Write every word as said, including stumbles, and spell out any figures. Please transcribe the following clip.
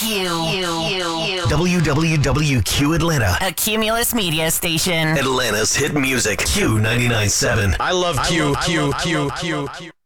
W W W Q Atlanta. A Cumulus media station. Atlanta's hit music. Q ninety-nine point seven. I love Q, Q, Q, Q, Q.